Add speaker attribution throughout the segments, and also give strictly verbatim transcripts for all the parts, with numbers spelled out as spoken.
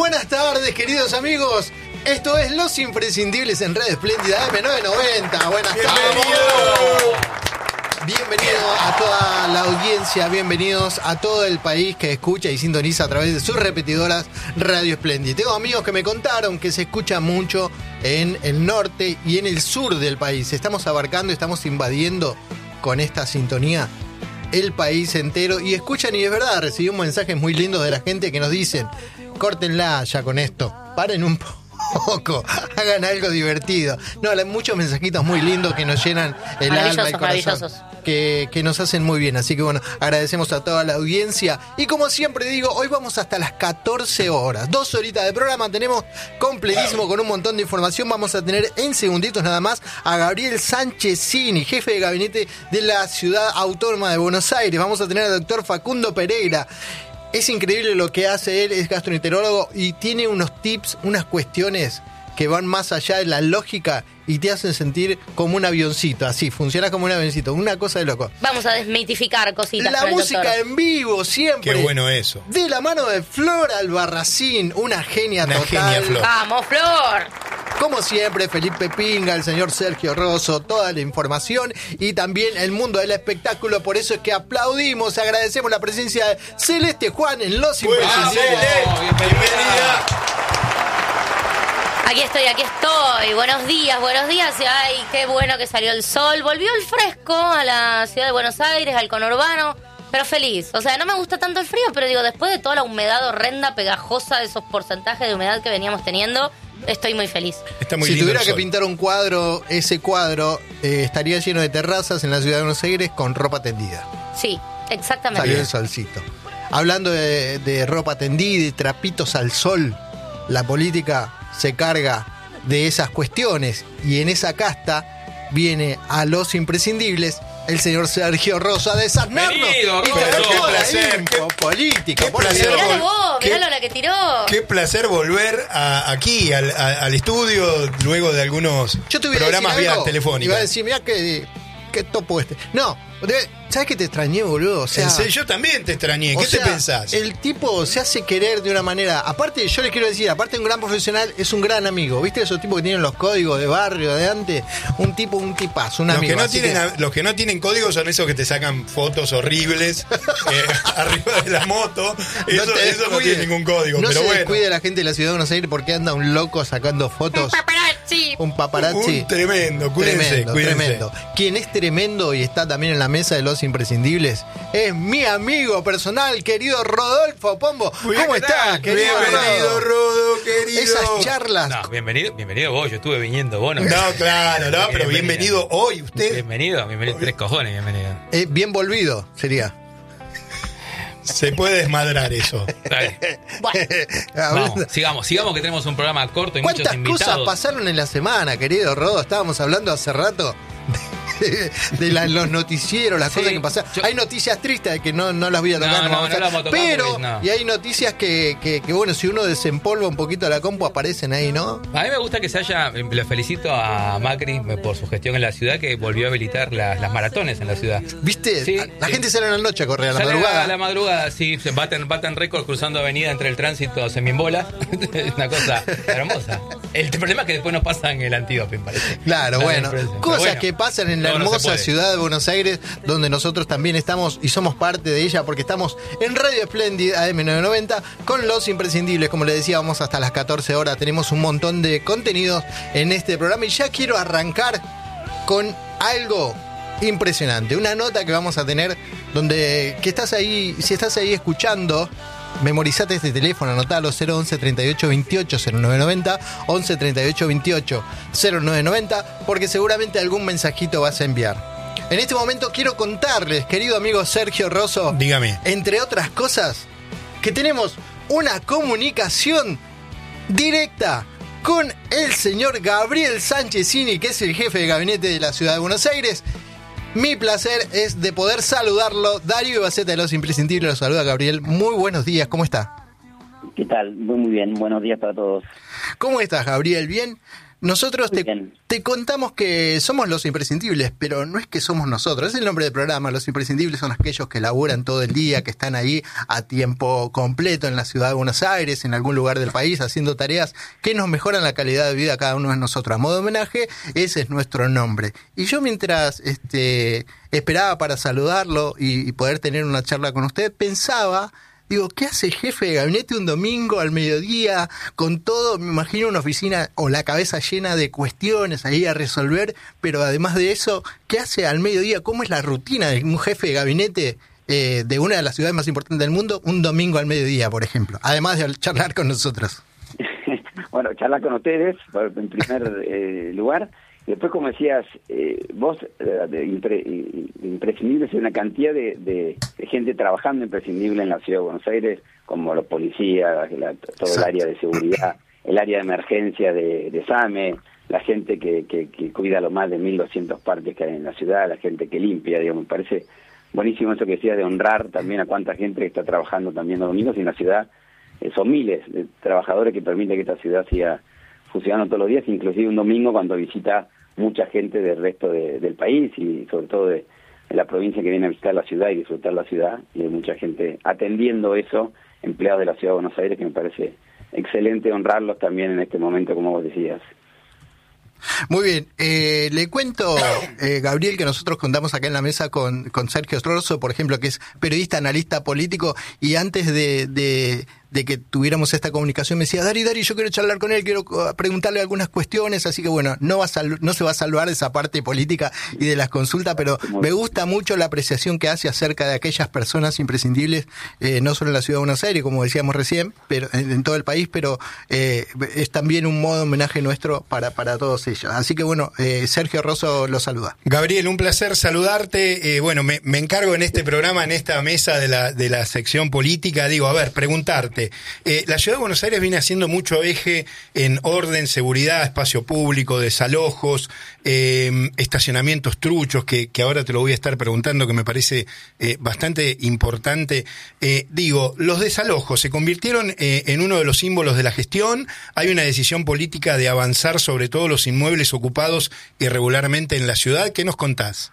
Speaker 1: Buenas tardes, queridos amigos. Esto es Los Imprescindibles en Red Espléndida eme novecientos noventa. Buenas tardes. Bienvenido a toda la audiencia, bienvenidos a todo el país que escucha y sintoniza a través de sus repetidoras Radio Espléndida. Tengo amigos que me contaron que se escucha mucho en el norte y en el sur del país. Estamos abarcando, estamos invadiendo con esta sintonía el país entero y escuchan, y es verdad, recibimos mensajes muy lindos de la gente que nos dicen: córtenla ya con esto, paren un poco, hagan algo divertido. No, hay muchos mensajitos muy lindos que nos llenan el alma, el corazón, que, que nos hacen muy bien. Así que bueno, agradecemos a toda la audiencia. Y como siempre digo, hoy vamos hasta las catorce horas. Dos horitas de programa tenemos completísimo con un montón de información. Vamos a tener en segunditos nada más a Gabriel Sanchezini, jefe de gabinete de la Ciudad Autónoma de Buenos Aires. Vamos a tener al doctor Facundo Pereira. Es increíble lo que hace él, es gastroenterólogo y tiene unos tips, unas cuestiones que van más allá de la lógica y te hacen sentir como un avioncito, así, funciona como un avioncito, una cosa de loco.
Speaker 2: Vamos a desmitificar cositas.
Speaker 1: La música en vivo, siempre.
Speaker 3: Qué bueno eso.
Speaker 1: De la mano de Flor Albarracín, una genia
Speaker 3: una
Speaker 1: total.
Speaker 3: Genia, Flor.
Speaker 2: ¡Vamos, Flor!
Speaker 1: Como siempre, Felipe Pinga, el señor Sergio Rosso, toda la información y también el mundo del espectáculo. Por eso es que aplaudimos, agradecemos la presencia de Celeste Juan en Los Imprescindibles.
Speaker 3: Bienvenida.
Speaker 2: Aquí estoy, aquí estoy. Buenos días, buenos días. Ay, qué bueno que salió el sol. Volvió el fresco a la ciudad de Buenos Aires, al conurbano, pero feliz. O sea, no me gusta tanto el frío, pero digo, después de toda la humedad horrenda, pegajosa, de esos porcentajes de humedad que veníamos teniendo, estoy muy feliz.
Speaker 3: Está muy
Speaker 1: si
Speaker 3: lindo
Speaker 1: tuviera
Speaker 3: el
Speaker 1: que
Speaker 3: sol.
Speaker 1: pintar un cuadro, ese cuadro eh, estaría lleno de terrazas en la ciudad de Buenos Aires con ropa tendida.
Speaker 2: Sí, exactamente.
Speaker 1: Salió el solcito. Hablando de, de ropa tendida y trapitos al sol, la política se carga de esas cuestiones y en esa casta viene a Los Imprescindibles el señor Sergio Rosso a desasnarnos.
Speaker 4: Bienvenido,
Speaker 1: y traer
Speaker 3: Rosso.
Speaker 1: toda la
Speaker 3: Qué placer,
Speaker 1: info
Speaker 3: qué-
Speaker 1: política.
Speaker 3: qué
Speaker 1: por
Speaker 3: placer.
Speaker 1: Dios.
Speaker 2: Miralo vos,
Speaker 3: ¿Qué-
Speaker 2: miralo la que tiró.
Speaker 3: Qué placer volver a, aquí, al, a- al estudio, luego de algunos
Speaker 1: Yo te voy a
Speaker 3: programas
Speaker 1: decir
Speaker 3: vía
Speaker 1: algo,
Speaker 3: telefónica.
Speaker 1: Iba a decir, mirá qué, qué topo este. No, ¿sabes que te extrañé, boludo? O sea,
Speaker 3: En serio, yo también te extrañé.
Speaker 1: o
Speaker 3: ¿Qué
Speaker 1: sea,
Speaker 3: te pensás?
Speaker 1: El tipo se hace querer de una manera. Aparte, yo les quiero decir, aparte de un gran profesional, es un gran amigo. ¿Viste esos tipos que tienen los códigos de barrio de antes? Un tipo, un tipazo, un
Speaker 3: Los
Speaker 1: amigo.
Speaker 3: que, no
Speaker 1: así
Speaker 3: tienen,
Speaker 1: que-
Speaker 3: a- los que no tienen código son esos que te sacan fotos horribles eh, arriba de la moto. Eso no,
Speaker 1: te
Speaker 3: eso no
Speaker 1: descuide.
Speaker 3: tiene ningún código.
Speaker 1: No
Speaker 3: pero
Speaker 1: se
Speaker 3: bueno,
Speaker 1: descuide la gente de la ciudad de Buenos Aires porque anda un loco sacando fotos.
Speaker 2: Paparazzi.
Speaker 1: Un paparazzi.
Speaker 3: un tremendo. Cuídense,
Speaker 1: Tremendo,
Speaker 3: cuídense.
Speaker 1: tremendo. Quien es tremendo y está también en la mesa de Los Imprescindibles es mi amigo personal, querido Rodolfo Pombo.
Speaker 3: Muy
Speaker 1: ¿Cómo
Speaker 3: bien,
Speaker 1: estás, querido
Speaker 3: Bienvenido,
Speaker 1: Rodo?
Speaker 3: Rodo, querido.
Speaker 1: Esas charlas.
Speaker 4: No, bienvenido, bienvenido vos, yo estuve viniendo vos, ¿no?
Speaker 3: No, claro, no, pero bienvenido hoy usted.
Speaker 4: Bienvenido, bienvenido, tres cojones, bienvenido.
Speaker 1: Eh, bien volvido sería.
Speaker 3: Se puede desmadrar eso.
Speaker 4: Dale,
Speaker 2: Bueno,
Speaker 4: vamos, sigamos, sigamos que tenemos un programa corto y muchos
Speaker 1: ¿Cuántas
Speaker 4: invitados.
Speaker 1: cosas pasaron en la semana, querido Rodo? Estábamos hablando hace rato de, de la- los noticieros, las
Speaker 4: Sí,
Speaker 1: cosas que pasaron.
Speaker 4: yo-
Speaker 1: Hay noticias tristes de que no, no las voy a tocar.
Speaker 4: No, no,
Speaker 1: vamos a
Speaker 4: no
Speaker 1: hacer.
Speaker 4: las vamos a tocar
Speaker 1: Pero,
Speaker 4: porque no.
Speaker 1: y hay noticias que, que, que, bueno, si uno desempolva un poquito la compu, aparecen ahí, ¿no?
Speaker 4: A mí me gusta que se haya, le felicito a Macri por su gestión en la ciudad, que volvió a habilitar las, las maratones en la ciudad.
Speaker 1: ¿Viste?
Speaker 4: Sí,
Speaker 1: la
Speaker 4: sí.
Speaker 1: gente sale a la noche a correr, a la
Speaker 4: Sale
Speaker 1: madrugada.
Speaker 4: A la madrugada, sí, se baten, baten récord cruzando avenida entre el tránsito semimbola. Es una cosa hermosa. El problema es que después no pasa en el antidoping, parece.
Speaker 1: Claro,
Speaker 4: La
Speaker 1: bueno,
Speaker 4: empresa. Pero
Speaker 1: cosas
Speaker 4: bueno,
Speaker 1: que pasan en la
Speaker 4: todo no se
Speaker 1: hermosa
Speaker 4: puede.
Speaker 1: ciudad de Buenos Aires, donde nosotros también estamos y somos parte de ella, porque estamos en Radio Espléndida eme novecientos noventa con Los Imprescindibles. Como le decía, vamos hasta las catorce horas, tenemos un montón de contenidos en este programa y ya quiero arrancar con algo impresionante, una nota que vamos a tener donde, que estás ahí, si estás ahí escuchando, memorizate este teléfono, anotalo: cero once treinta y ocho veintiocho cero nueve noventa, once treinta y ocho veintiocho cero nueve noventa, porque seguramente algún mensajito vas a enviar. En este momento quiero contarles, querido amigo Sergio Rosso,
Speaker 3: Dígame.
Speaker 1: entre otras cosas, que tenemos una comunicación directa con el señor Gabriel Sanchezini, que es el jefe de gabinete de la ciudad de Buenos Aires. Mi placer es de poder saludarlo. Darío Ibaceta de Los Imprescindibles lo saluda, Gabriel. Muy buenos días, ¿cómo está?
Speaker 5: ¿Qué tal? Muy, muy bien. Buenos días para todos.
Speaker 1: ¿Cómo estás, Gabriel? ¿Bien? Nosotros te, te contamos que somos los imprescindibles, pero no es que somos nosotros, es el nombre del programa. Los imprescindibles son aquellos que laburan todo el día, que están ahí a tiempo completo en la ciudad de Buenos Aires, en algún lugar del país, haciendo tareas que nos mejoran la calidad de vida a cada uno de nosotros. A modo de homenaje, ese es nuestro nombre. Y yo mientras este, esperaba para saludarlo y, y poder tener una charla con usted, pensaba... Digo, ¿qué hace el jefe de gabinete un domingo al mediodía con todo? Me imagino una oficina o la cabeza llena de cuestiones ahí a resolver, pero además de eso, ¿qué hace al mediodía? ¿Cómo es la rutina de un jefe de gabinete eh, de una de las ciudades más importantes del mundo un domingo al mediodía, por ejemplo? Además de charlar con nosotros.
Speaker 5: Bueno, charlar con ustedes, en primer eh, lugar. Después, como decías, eh, vos, eh, de impre, imprescindibles, hay una cantidad de, de, de gente trabajando imprescindible en la Ciudad de Buenos Aires, como los policías, la, todo el área de seguridad, el área de emergencia de, de SAME, la gente que, que, que cuida los más de mil doscientos parques que hay en la ciudad, la gente que limpia, digamos. Me parece buenísimo eso que decías de honrar también a cuánta gente que está trabajando también los domingos, y en la ciudad eh, son miles de trabajadores que permiten que esta ciudad siga funcionando todos los días, inclusive un domingo cuando visita mucha gente del resto de, del país y sobre todo de, de la provincia que viene a visitar la ciudad y disfrutar la ciudad, y hay mucha gente atendiendo eso, empleados de la Ciudad de Buenos Aires, que me parece excelente honrarlos también en este momento, como vos decías.
Speaker 1: Muy bien, eh, le cuento, eh, Gabriel, que nosotros contamos acá en la mesa con, con Sergio Rosso, por ejemplo, que es periodista, analista político, y antes de, de, de que tuviéramos esta comunicación me decía, Dari, Dari, yo quiero charlar con él, quiero preguntarle algunas cuestiones, así que bueno, no va a sal, no se va a salvar de esa parte política y de las consultas, pero me gusta mucho la apreciación que hace acerca de aquellas personas imprescindibles, eh, no solo en la Ciudad de Buenos Aires, como decíamos recién, pero en, en todo el país, pero eh, es también un modo de homenaje nuestro para, para todos ellos. Así que bueno, eh, Sergio Rosso lo saluda.
Speaker 3: Gabriel, un placer saludarte. Eh, bueno, me, me encargo en este programa, en esta mesa de la, de la sección política, digo, a ver, preguntarte. Eh, la Ciudad de Buenos Aires viene haciendo mucho eje en orden, seguridad, espacio público, desalojos, eh, estacionamientos truchos, que, que ahora te lo voy a estar preguntando, que me parece eh, bastante importante. Eh, digo, los desalojos se convirtieron eh, en uno de los símbolos de la gestión. Hay una decisión política de avanzar sobre todo los inmuebles ocupados irregularmente en la ciudad. ¿Qué nos contás?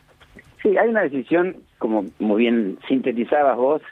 Speaker 5: Sí, hay una decisión, como muy bien sintetizabas vos,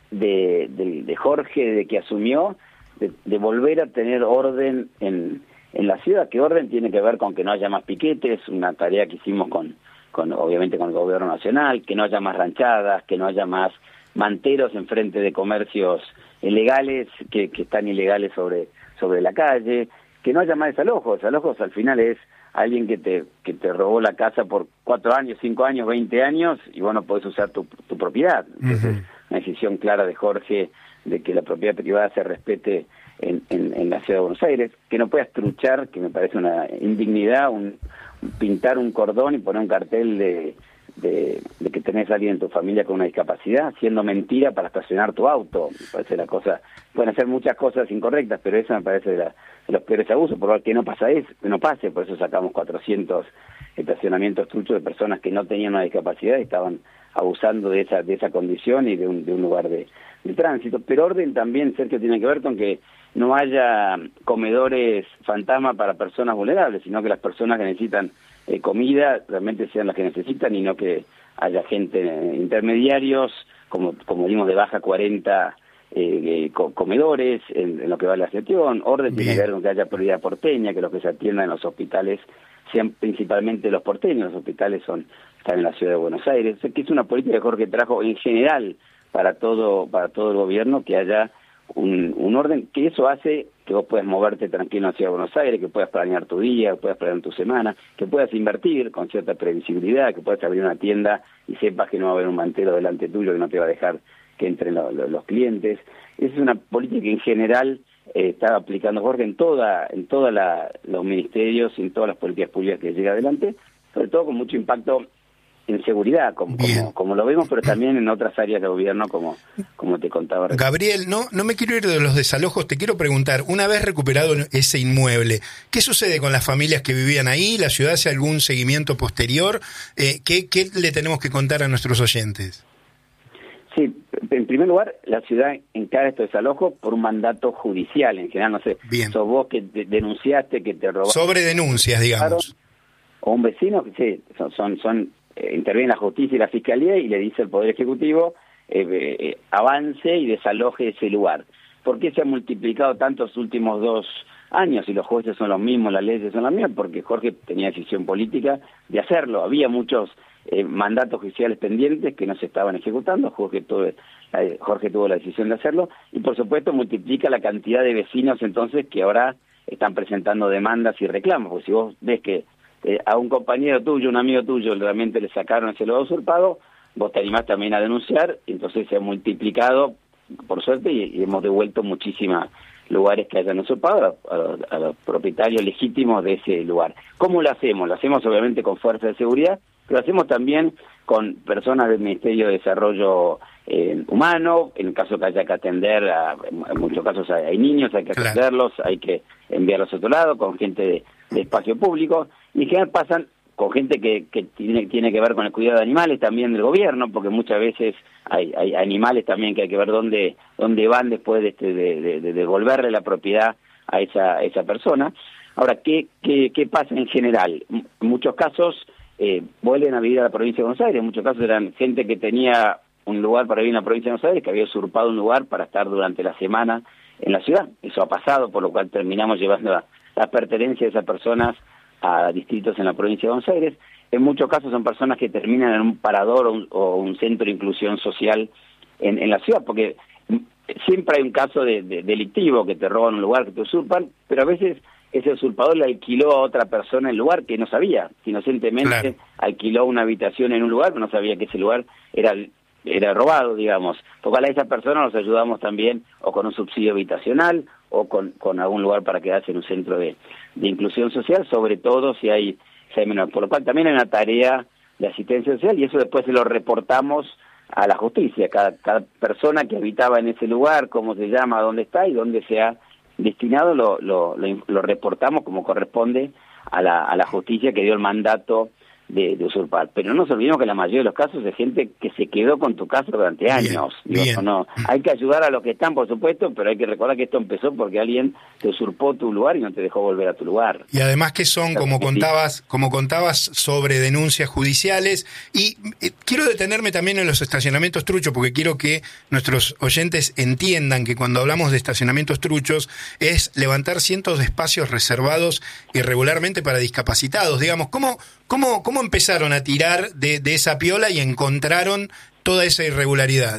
Speaker 5: de, de, de Jorge, de que asumió, de, de volver a tener orden en, en la ciudad. Que orden tiene que ver con que no haya más piquetes, una tarea que hicimos con, con obviamente con el gobierno nacional, que no haya más ranchadas, que no haya más manteros en frente de comercios ilegales, que, que están ilegales sobre, sobre la calle, que no haya más desalojos. Desalojos al final es alguien que te que te robó la casa por cuatro años, cinco años, veinte años, y vos no podés usar tu, tu propiedad. Entonces, uh-huh. Una decisión clara de Jorge de que la propiedad privada se respete en, en, en la Ciudad de Buenos Aires, que no puedas truchar, que me parece una indignidad, un, pintar un cordón y poner un cartel de, de, de que tenés a alguien en tu familia con una discapacidad, siendo mentira para estacionar tu auto. Me parece la cosa, pueden hacer muchas cosas incorrectas, pero eso me parece de, la, de los peores abusos, por lo que no pasa es, que no pase, por eso sacamos cuatrocientos estacionamientos truchos de personas que no tenían una discapacidad y estaban abusando de esa de esa condición y de un, de un lugar de, de tránsito. Pero orden también, Sergio, tiene que ver con que no haya comedores fantasma para personas vulnerables, sino que las personas que necesitan eh, comida realmente sean las que necesitan y no que haya gente, eh, intermediarios, como como dimos de baja cuarenta eh, eh, comedores en, en lo que va a la gestión. Orden Bien. Tiene que ver con que haya prioridad porteña, que los que se atiendan en los hospitales sean principalmente los porteños. Los hospitales son están en la Ciudad de Buenos Aires, que es una política que Jorge trajo en general para todo para todo el gobierno, que haya un, un orden, que eso hace que vos puedas moverte tranquilo en la Ciudad de Buenos Aires, que puedas planear tu día, que puedas planear tu semana, que puedas invertir con cierta previsibilidad, que puedas abrir una tienda y sepas que no va a haber un mantero delante tuyo que no te va a dejar que entren lo, lo, los clientes. Esa es una política que en general eh, está aplicando Jorge en toda en todos los ministerios y en todas las políticas públicas que llega adelante, sobre todo con mucho impacto en seguridad, como, como, como lo vemos, pero también en otras áreas de gobierno, como, como te contaba.
Speaker 3: Gabriel, no, no me quiero ir de los desalojos, te quiero preguntar, una vez recuperado ese inmueble, ¿qué sucede con las familias que vivían ahí? ¿La ciudad hace algún seguimiento posterior? Eh, ¿qué, ¿Qué le tenemos que contar a nuestros oyentes?
Speaker 5: Sí, en primer lugar, la ciudad encara estos desalojos por un mandato judicial. En general, no sé,
Speaker 3: Bien.
Speaker 5: sos vos que de, denunciaste, que te robaron.
Speaker 3: Sobre denuncias, digamos.
Speaker 5: O un vecino que sí, son, son, son eh, interviene la justicia y la fiscalía y le dice al Poder Ejecutivo eh, eh, avance y desaloje ese lugar. ¿Por qué se ha multiplicado tanto los últimos dos años? Y los jueces son los mismos, las leyes son las mismas, porque Jorge tenía decisión política de hacerlo. Había muchos eh, mandatos judiciales pendientes que no se estaban ejecutando. Jorge tuvo, eh, Jorge tuvo la decisión de hacerlo y, por supuesto, multiplica la cantidad de vecinos entonces que ahora están presentando demandas y reclamos. Porque si vos ves que eh, a un compañero tuyo, un amigo tuyo, realmente le sacaron ese lugar usurpado, vos te animás también a denunciar, y entonces se ha multiplicado, por suerte, y, y hemos devuelto muchísimas lugares que hayan usurpado a, a, a los propietarios legítimos de ese lugar. ¿Cómo lo hacemos? Lo hacemos obviamente con fuerza de seguridad, pero lo hacemos también con personas del Ministerio de Desarrollo eh, Humano, en el caso que haya que atender, a, en muchos casos hay niños, hay que
Speaker 3: Claro.
Speaker 5: atenderlos, hay que enviarlos a otro lado, con gente de, de espacio público, y en general pasan con gente que, que tiene, tiene que ver con el cuidado de animales también del gobierno, porque muchas veces hay, hay animales también que hay que ver dónde dónde van después de, este, de, de, de devolverle la propiedad a esa, a esa persona. Ahora, ¿qué, qué, qué pasa en general? En muchos casos eh, vuelven a vivir a la provincia de Buenos Aires, en muchos casos eran gente que tenía un lugar para vivir en la provincia de Buenos Aires, que había usurpado un lugar para estar durante la semana en la ciudad. Eso ha pasado, por lo cual terminamos llevando la, la pertenencia de esas personas a distritos en la provincia de Buenos Aires. En muchos casos son personas que terminan en un parador o un, o un centro de inclusión social en, en la ciudad, porque siempre hay un caso de, de delictivo, que te roban un lugar, que te usurpan, pero a veces ese usurpador le alquiló a otra persona el lugar que no sabía, que inocentemente
Speaker 3: Claro.
Speaker 5: alquiló una habitación en un lugar, pero no sabía que ese lugar era era robado, digamos. Porque a esa persona nos ayudamos también o con un subsidio habitacional o con, con algún lugar para quedarse en un centro de, de inclusión social, sobre todo si hay, si hay menores. Por lo cual también hay una tarea de asistencia social y eso después se lo reportamos a la justicia. Cada, cada persona que habitaba en ese lugar, cómo se llama, dónde está y dónde se ha destinado, lo, lo, lo, lo reportamos como corresponde a la, a la justicia que dio el mandato De, de usurpar. Pero no nos olvidemos que la mayoría de los casos es gente que se quedó con tu casa durante años.
Speaker 3: Bien,
Speaker 5: Digo,
Speaker 3: bien.
Speaker 5: no, hay que ayudar a los que están, por supuesto, pero hay que recordar que esto empezó porque alguien te usurpó tu lugar y no te dejó volver a tu lugar.
Speaker 3: Y además que son, como contabas, como contabas, sobre denuncias judiciales. Y eh, quiero detenerme también en los estacionamientos truchos, porque quiero que nuestros oyentes entiendan que cuando hablamos de estacionamientos truchos es levantar cientos de espacios reservados irregularmente para discapacitados. Digamos, ¿cómo, cómo, cómo empezaron a tirar de, de esa piola y encontraron toda esa irregularidad?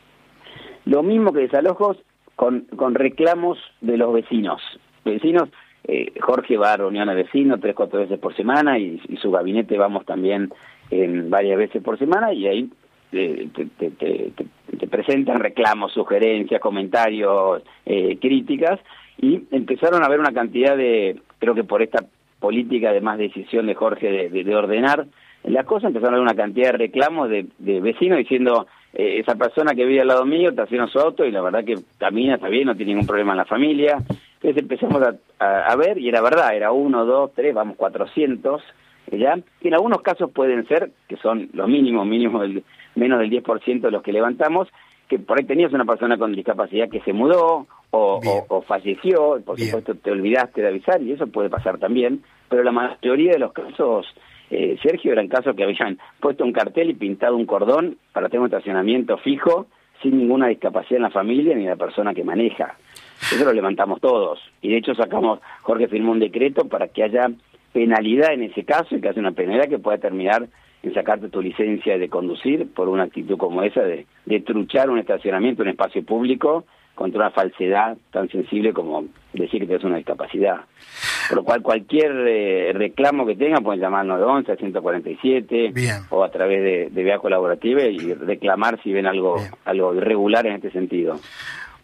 Speaker 5: Lo mismo que desalojos con, con reclamos de los vecinos. Vecinos, eh, Jorge va a reuniones de vecinos tres, cuatro veces por semana y, y su gabinete vamos también en varias veces por semana y ahí eh, te, te, te, te, te presentan reclamos, sugerencias, comentarios, eh, críticas y empezaron a haber una cantidad de, creo que por esta política de más decisión de Jorge de, de, de ordenar las cosas, empezaron a haber una cantidad de reclamos de, de vecinos diciendo eh, esa persona que vive al lado mío estaciona su auto y la verdad que camina, está bien, no tiene ningún problema en la familia. Entonces empezamos a, a, a ver y era verdad, era uno, dos, tres, vamos, cuatrocientos, ¿ya? Y en algunos casos pueden ser, que son los mínimos, mínimos del, menos del diez por ciento de los que levantamos, que por ahí tenías una persona con discapacidad que se mudó o, o, o falleció, por
Speaker 3: Bien.
Speaker 5: supuesto te olvidaste de avisar y eso puede pasar también, pero la mayoría de los casos, eh, Sergio, eran casos que habían puesto un cartel y pintado un cordón para tener un estacionamiento fijo sin ninguna discapacidad en la familia ni en la persona que maneja. Eso lo levantamos todos y de hecho sacamos, Jorge firmó un decreto para que haya penalidad en ese caso y que haya una penalidad que pueda terminar en sacarte tu licencia de conducir por una actitud como esa de, de truchar un estacionamiento, un espacio público contra una falsedad tan sensible como decir que tienes una discapacidad. Por lo cual cualquier eh, reclamo que tenga pueden llamar al nueve once, al ciento cuarenta y siete
Speaker 3: Bien.
Speaker 5: o a través de, de vía colaborativa y reclamar si ven algo,
Speaker 3: Bien.
Speaker 5: algo irregular en este sentido.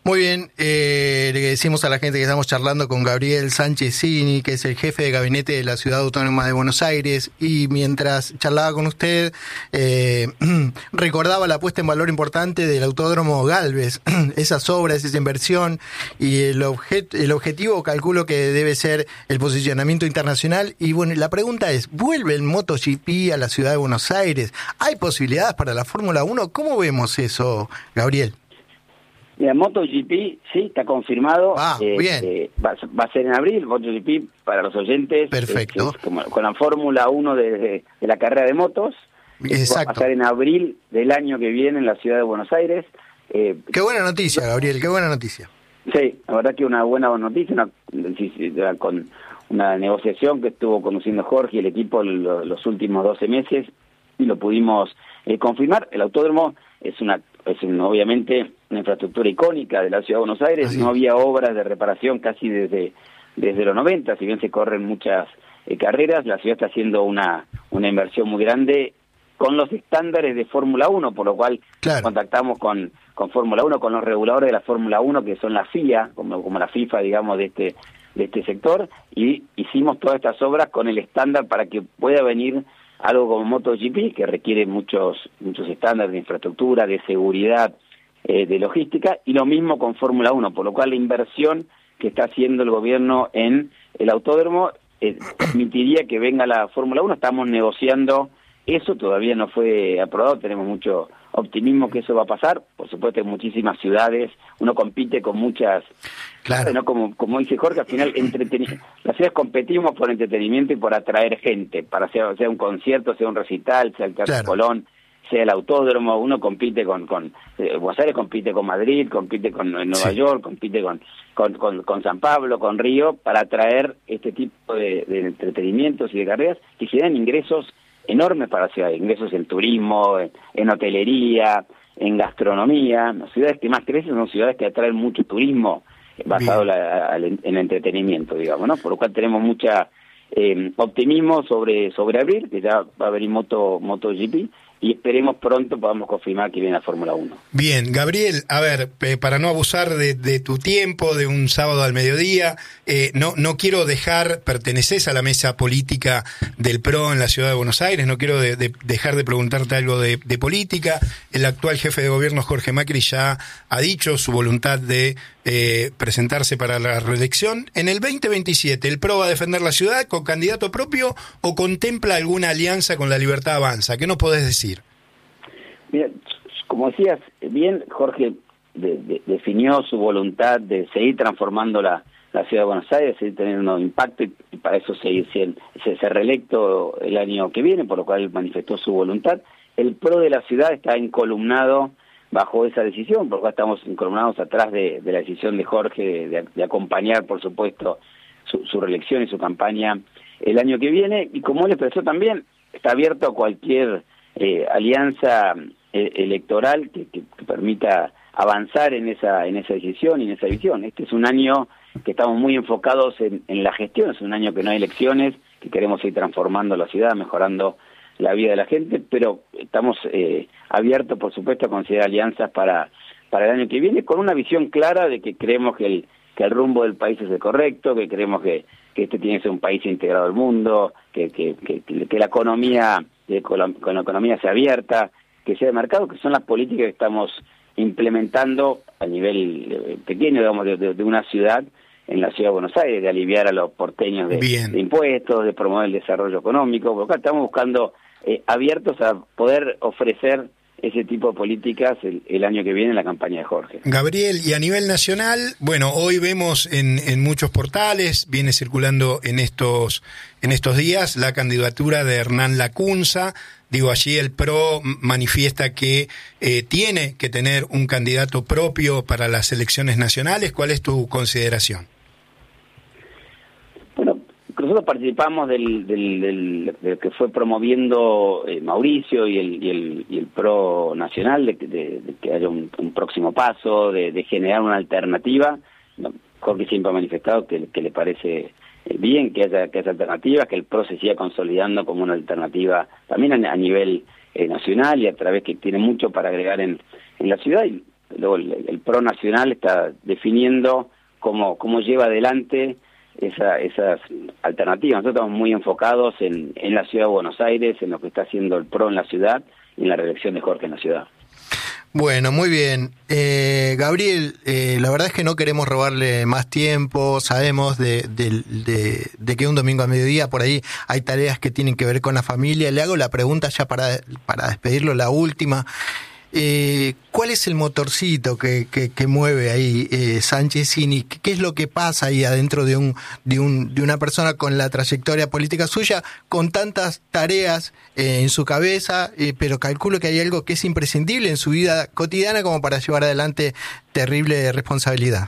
Speaker 1: Muy bien, eh, le decimos a la gente que estamos charlando con Gabriel Sánchez Cini, que es el jefe de gabinete de la Ciudad Autónoma de Buenos Aires, y mientras charlaba con usted, eh, recordaba la puesta en valor importante del Autódromo Gálvez, esas obras, esa inversión, y el, objet, el objetivo calculo que debe ser el posicionamiento internacional. Y bueno, la pregunta es, ¿vuelve el MotoGP a la Ciudad de Buenos Aires? ¿Hay posibilidades para la Fórmula uno? ¿Cómo vemos eso, Gabriel?
Speaker 5: Mira, MotoGP, sí, está confirmado.
Speaker 1: Ah,
Speaker 5: eh,
Speaker 1: bien.
Speaker 5: Eh, va, va a ser en abril, MotoGP, para los oyentes.
Speaker 1: Perfecto.
Speaker 5: Es, es como, con la Fórmula uno de, de, de la carrera de motos.
Speaker 1: Exacto.
Speaker 5: Va a estar en abril del año que viene en la ciudad de Buenos Aires. Eh,
Speaker 1: qué buena noticia, Gabriel, qué buena noticia.
Speaker 5: Sí, la verdad que una buena noticia, una, con una negociación que estuvo conduciendo Jorge y el equipo los, los últimos doce meses, y lo pudimos eh, confirmar. El autódromo es una es un, obviamente una infraestructura icónica de la ciudad de Buenos Aires. Así. No había obras de reparación casi desde desde los noventa, si bien se corren muchas eh, carreras, la ciudad está haciendo una una inversión muy grande con los estándares de Fórmula uno, por lo cual claro. contactamos con con Fórmula uno, con los reguladores de la Fórmula uno, que son la F I A, como como la FIFA, digamos, de este de este sector, y hicimos todas estas obras con el estándar para que pueda venir algo como MotoGP, que requiere muchos muchos estándares de infraestructura, de seguridad, eh, de logística, y lo mismo con Fórmula uno, por lo cual la inversión que está haciendo el gobierno en el autódromo eh, permitiría que venga la Fórmula uno. Estamos negociando eso, todavía no fue aprobado, tenemos mucho optimismo que eso va a pasar. Por supuesto, en muchísimas ciudades uno compite con muchas, claro, ¿no? como como dice Jorge, al final entreteni- las ciudades competimos por entretenimiento y por atraer gente, para sea, sea un concierto, sea un recital, sea el Teatro claro. Colón, sea el autódromo. Uno compite con con eh, Buenos Aires, compite con Madrid, compite con Nueva sí. York, compite con con, con con San Pablo, con Río, para atraer este tipo de, de entretenimientos y de carreras que generan ingresos enormes para la ciudad, ingresos en turismo, en, en hotelería, en gastronomía. Las ciudades que más crecen son ciudades que atraen mucho turismo basado la, a, en el entretenimiento, digamos, ¿no? Por lo cual tenemos mucha eh, optimismo sobre sobre abril, que ya va a venir Moto MotoGP, y esperemos pronto podamos confirmar que viene la Fórmula uno.
Speaker 3: Bien, Gabriel, a ver, eh, para no abusar de, de tu tiempo, de un sábado al mediodía, eh, no no quiero dejar, perteneces a la mesa política del P R O en la Ciudad de Buenos Aires, no quiero de, de dejar de preguntarte algo de, de política. El actual jefe de gobierno, Jorge Macri, ya ha dicho su voluntad de eh, presentarse para la reelección. En el veinte veintisiete, ¿el P R O va a defender la ciudad con candidato propio o contempla alguna alianza con La Libertad Avanza? ¿Qué nos podés decir?
Speaker 5: Mira, como decías bien, Jorge de, de, definió su voluntad de seguir transformando la, la ciudad de Buenos Aires, seguir teniendo impacto, y, y para eso seguir siendo, ser reelecto el año que viene, por lo cual manifestó su voluntad. El P R O de la ciudad está encolumnado bajo esa decisión, por lo cual estamos encolumnados atrás de, de la decisión de Jorge de, de, de acompañar, por supuesto, su, su reelección y su campaña el año que viene, y como él expresó también, está abierto a cualquier eh, alianza electoral que, que, que permita avanzar en esa en esa decisión y en esa visión. Este es un año que estamos muy enfocados en, en la gestión, es un año que no hay elecciones, que queremos ir transformando la ciudad, mejorando la vida de la gente, pero estamos eh, abiertos, por supuesto, a considerar alianzas para para el año que viene, con una visión clara de que creemos que el que el rumbo del país es el correcto, que creemos que, que este tiene que ser un país integrado al mundo, que que, que, que la economía que con la, con la economía sea abierta, que sea de mercado, que son las políticas que estamos implementando a nivel eh, pequeño, digamos, de, de, de una ciudad, en la ciudad de Buenos Aires, de aliviar a los porteños de, de impuestos, de promover el desarrollo económico. Por acá estamos buscando eh, abiertos a poder ofrecer ese tipo de políticas el, el año que viene en la campaña de Jorge.
Speaker 3: Gabriel, y a nivel nacional, bueno, hoy vemos en, en muchos portales, viene circulando en estos en estos días la candidatura de Hernán Lacunza. Digo, allí el P R O manifiesta que eh, tiene que tener un candidato propio para las elecciones nacionales. ¿Cuál es tu consideración?
Speaker 5: Bueno, nosotros participamos del, del, del, del que fue promoviendo eh, Mauricio y el, y el y el P R O nacional, de, de, de que haya un, un próximo paso, de, de generar una alternativa. Jorge siempre ha manifestado que, que le parece bien que haya, que haya alternativas, que el P R O se siga consolidando como una alternativa también a, a nivel eh, nacional, y a través que tiene mucho para agregar en, en la ciudad. Y luego el, el PRO nacional está definiendo cómo, cómo lleva adelante esa, esas alternativas. Nosotros estamos muy enfocados en, en la ciudad de Buenos Aires, en lo que está haciendo el PRO en la ciudad y en la reelección de Jorge en la ciudad.
Speaker 1: Bueno, muy bien. Eh, Gabriel, eh, la verdad es que no queremos robarle más tiempo, sabemos de, de, de, de que un domingo a mediodía por ahí hay tareas que tienen que ver con la familia. Le hago la pregunta ya para, para despedirlo, la última. Eh, ¿Cuál es el motorcito que, que, que mueve ahí eh, Sanchezini? ¿Qué es lo que pasa ahí adentro de un de un de una persona con la trayectoria política suya, con tantas tareas eh, en su cabeza, eh, pero calculo que hay algo que es imprescindible en su vida cotidiana como para llevar adelante terrible responsabilidad?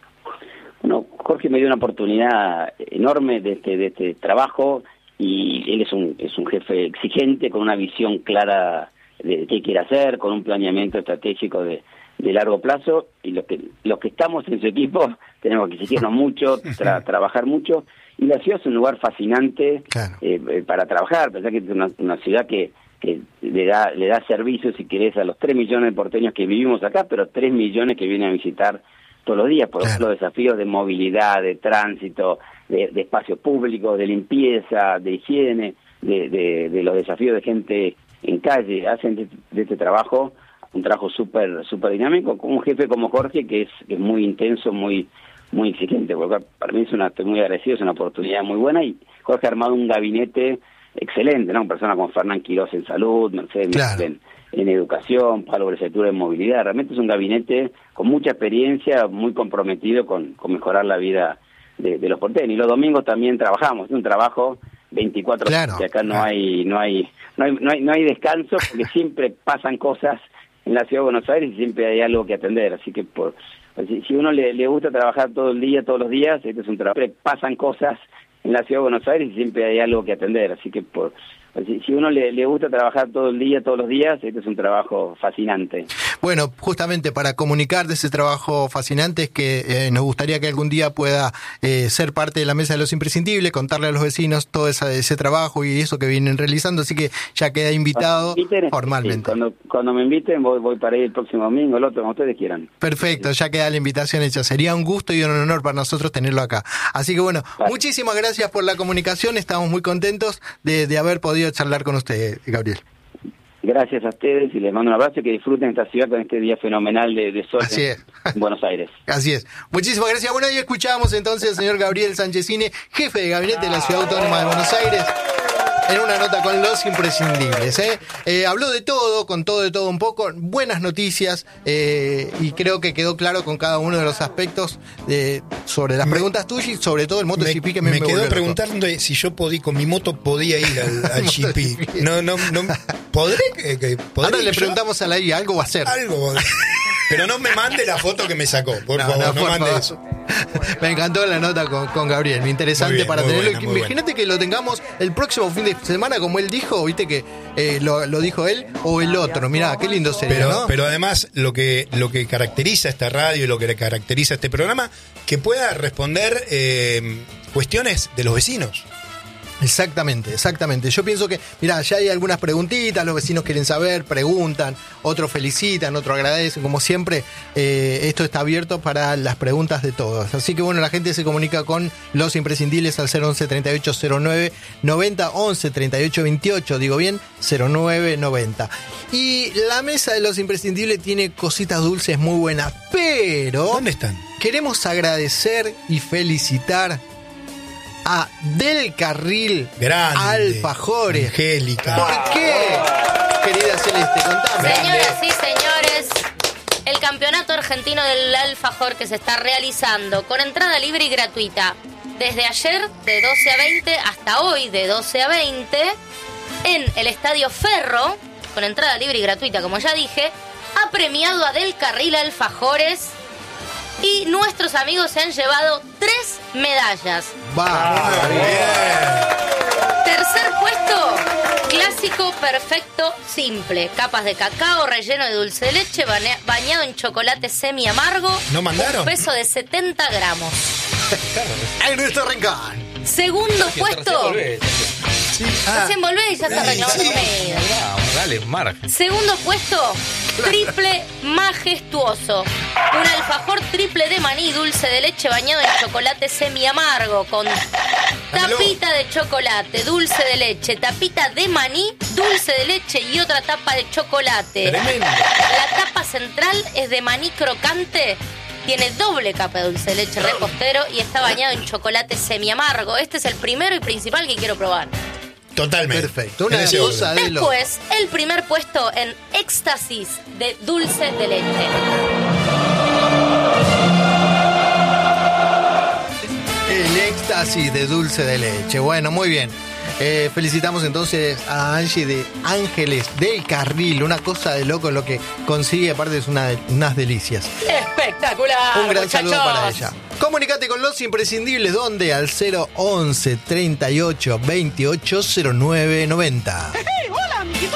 Speaker 5: Bueno, Jorge me dio una oportunidad enorme de este de este trabajo y él es un es un jefe exigente con una visión clara de qué quiere hacer, con un planeamiento estratégico de, de largo plazo, y los que los que estamos en su equipo tenemos que exigirnos mucho, tra, trabajar mucho, y la ciudad es un lugar fascinante claro. eh, para trabajar. Pensá que es una, una ciudad que, que le da le da servicios, si querés, a los tres millones de porteños que vivimos acá, pero tres millones que vienen a visitar todos los días, por claro. los desafíos de movilidad, de tránsito, de, de espacios públicos, de limpieza, de higiene, de, de, de los desafíos de gente en calle. Hacen de, de este trabajo un trabajo súper súper dinámico, con un jefe como Jorge que es, que es muy intenso, muy muy exigente, porque para mí es una, estoy muy agradecido, es una oportunidad muy buena, y Jorge ha armado un gabinete excelente, ¿no? Personas como Fernán Quirós en salud, Mercedes claro. en, en educación, Pablo Bresetura en movilidad. Realmente es un gabinete con mucha experiencia, muy comprometido con, con mejorar la vida de, de los porteños. Y los domingos también trabajamos, es un trabajo veinticuatro horas, claro, que acá no, claro. hay, no hay no hay no hay no hay descanso, porque siempre pasan cosas en la ciudad de Buenos Aires y siempre hay algo que atender. Así que por si, si uno le, le gusta trabajar todo el día, todos los días, este es un trabajo. Siempre pasan cosas en la ciudad de Buenos Aires y siempre hay algo que atender. Así que por si, si uno le, le gusta trabajar todo el día, todos los días, este es un trabajo fascinante.
Speaker 1: Bueno, justamente para comunicar de ese trabajo fascinante es que eh, nos gustaría que algún día pueda eh, ser parte de la mesa de los imprescindibles, contarle a los vecinos todo esa, ese trabajo y eso que vienen realizando, así que ya queda invitado inviten, formalmente. Sí,
Speaker 5: cuando, cuando me inviten voy, voy para ir el próximo domingo, el otro, como ustedes quieran.
Speaker 1: Perfecto, ya queda la invitación hecha. Sería un gusto y un honor para nosotros tenerlo acá. Así que bueno, vale. Muchísimas gracias por la comunicación, estamos muy contentos de, de haber podido charlar con usted, Gabriel.
Speaker 5: Gracias a ustedes y les mando un abrazo y que disfruten esta ciudad con este día fenomenal de, de sol
Speaker 1: Así
Speaker 5: en,
Speaker 1: es.
Speaker 5: en Buenos Aires.
Speaker 1: Así es. Muchísimas gracias. Bueno, ahí escuchamos entonces al señor Gabriel Sanchezini, jefe de gabinete de la Ciudad Autónoma de Buenos Aires, en una nota con los imprescindibles. ¿eh? Eh, habló de todo, con todo de todo un poco, buenas noticias, eh, y creo que quedó claro con cada uno de los aspectos de, sobre las me, preguntas tuyas y sobre todo el MotoGP
Speaker 3: me,
Speaker 1: que me,
Speaker 3: me, me quedó preguntando
Speaker 1: loco.
Speaker 3: Si yo podí, con mi moto podía ir al, al G P. No, no, no. ¿Podré? Que, que, ¿podré
Speaker 1: Ahora le
Speaker 3: yo?
Speaker 1: preguntamos a la I A, algo va a hacer.
Speaker 3: Algo. Pero no me mande la foto que me sacó, por
Speaker 1: no,
Speaker 3: favor,
Speaker 1: no,
Speaker 3: no
Speaker 1: por
Speaker 3: mande
Speaker 1: favor.
Speaker 3: eso.
Speaker 1: Me encantó la nota con, con Gabriel, muy interesante
Speaker 3: bien,
Speaker 1: para
Speaker 3: muy
Speaker 1: tenerlo.
Speaker 3: buena,
Speaker 1: Imagínate que lo tengamos el próximo fin de semana, como él dijo, viste que eh, lo, lo dijo él, o el otro. Mirá, qué lindo sería,
Speaker 3: pero,
Speaker 1: ¿no?
Speaker 3: Pero además, lo que, lo que caracteriza esta radio y lo que caracteriza este programa, que pueda responder eh, cuestiones de los vecinos.
Speaker 1: Exactamente, exactamente. Yo pienso que, mirá, ya hay algunas preguntitas, los vecinos quieren saber, preguntan, otros felicitan, otros agradecen, como siempre, eh, esto está abierto para las preguntas de todos. Así que bueno, la gente se comunica con los imprescindibles al cero once treinta y ocho cero nueve noventa, once treinta y ocho veintiocho, digo bien, cero nueve noventa. Y la mesa de los imprescindibles tiene cositas dulces muy buenas, pero...
Speaker 3: ¿Dónde están?
Speaker 1: Queremos agradecer y felicitar a Del Carril
Speaker 3: Grande,
Speaker 1: Alfajores.
Speaker 3: Angélica.
Speaker 1: ¿Por qué, querida Celeste? Contame.
Speaker 2: Señoras y señores, el campeonato argentino del alfajor que se está realizando con entrada libre y gratuita desde ayer de doce a veinte hasta hoy de doce a veinte en el Estadio Ferro, con entrada libre y gratuita, como ya dije, ha premiado a Del Carril Alfajores. Y nuestros amigos se han llevado tres medallas.
Speaker 1: ¡Va!
Speaker 2: Bien. Tercer puesto, clásico, perfecto, simple. Capas de cacao, relleno de dulce de leche, bañado en chocolate semi amargo.
Speaker 3: ¿No mandaron?
Speaker 2: Un peso de setenta gramos.
Speaker 1: Ernesto Rincón.
Speaker 2: Segundo puesto.
Speaker 3: Sí.
Speaker 2: Ah. Recién volvé y ya está
Speaker 3: sí,
Speaker 2: reclamando
Speaker 3: sí.
Speaker 2: comida.
Speaker 4: dale, margen.
Speaker 2: Segundo puesto, triple majestuoso. Un alfajor triple de maní dulce de leche bañado en chocolate semi amargo con tapita de chocolate, dulce de leche, tapita de maní, dulce de leche y otra tapa de chocolate.
Speaker 3: Tremendo.
Speaker 2: La tapa central es de maní crocante. Tiene doble capa de dulce de leche repostero y está bañado en chocolate semi amargo. Este es el primero y principal que quiero probar.
Speaker 3: Totalmente.
Speaker 1: Perfecto, una
Speaker 3: En ese
Speaker 1: cosa
Speaker 3: orden.
Speaker 1: de lo...
Speaker 2: Después, el primer puesto en éxtasis de dulce de leche.
Speaker 1: El éxtasis de dulce de leche. Bueno, muy bien. Eh, felicitamos entonces a Angie de Ángeles del Carril. Una cosa de loco lo que consigue, aparte es una de- unas delicias.
Speaker 2: Espectacular.
Speaker 1: Un gran
Speaker 2: muchachos.
Speaker 1: saludo para ella. Comunicate con los imprescindibles, ¿dónde? Al cero once treinta y ocho veintiocho cero nueve noventa.